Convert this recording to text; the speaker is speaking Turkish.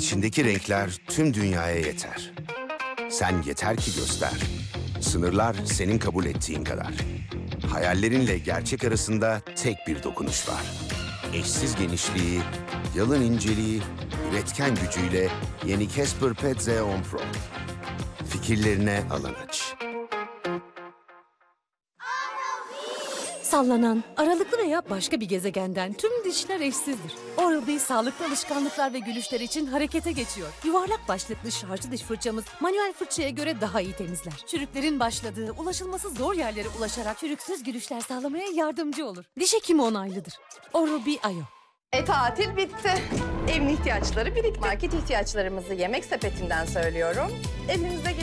İçindeki renkler tüm dünyaya yeter. Sen yeter ki göster. Sınırlar senin kabul ettiğin kadar. Hayallerinle gerçek arasında tek bir dokunuş var. Eşsiz genişliği, yalın inceliği, üretken gücüyle yeni Casper Pet Zeon Pro. Fikirlerine alan aç. Sallanan, aralıklı veya başka bir gezegenden tüm dişler eşsizdir. Oral-B sağlıklı alışkanlıklar ve gülüşler için harekete geçiyor. Yuvarlak başlıklı şarjlı diş fırçamız manuel fırçaya göre daha iyi temizler. Çürüklerin başladığı, ulaşılması zor yerlere ulaşarak çürüksüz gülüşler sağlamaya yardımcı olur. Diş hekimi onaylıdır. Oral-B Ayo. Tatil bitti. Evin ihtiyaçları birikti. Market ihtiyaçlarımızı yemek sepetinden söylüyorum. Evinize geliyor.